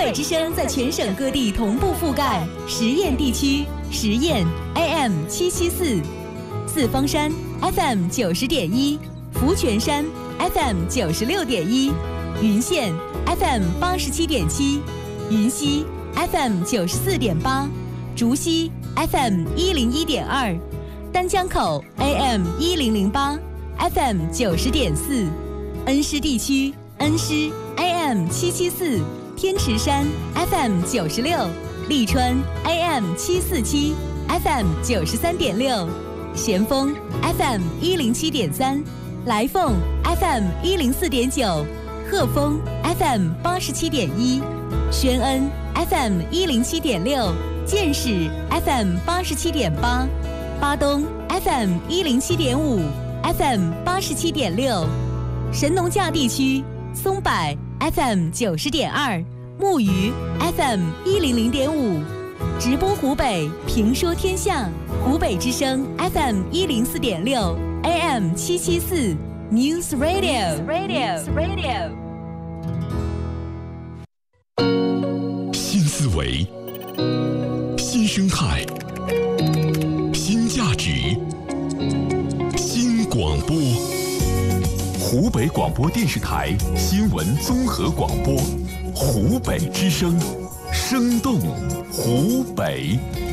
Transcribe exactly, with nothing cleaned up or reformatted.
北之声在全省各地同步覆盖，实验地区实验 A M 七七四，四方山 F M 九十点一，福泉山 F M 九十六点一，云县 F M 八十七点七，云溪 F M 九十四点八，竹溪 F M 一零一点二，丹江口 A M 一零零八 F M 九十点四，恩施地区恩施 A M 七七四，天池山 F M 九十六，利川 A M 七四七 F M 九十三点六，咸丰 F M 一零七点三，来凤 F M 一零四点九，鹤峰 F M 八十七点一，宣恩 F M 一零七点六，建始 F M 八十七点八，巴东 F M 一零七点五 ，F M 八十七点六，神农架地区松柏 F M 九十点二，木鱼 F M 一零零点五，直播湖北，评说天下，湖北之声 F M 一零四点六 A M 七七四 News Radio Radio Radio。 新思维，新生态，新价值，新广播。湖北广播电视台新闻综合广播，湖北之声，生动湖北。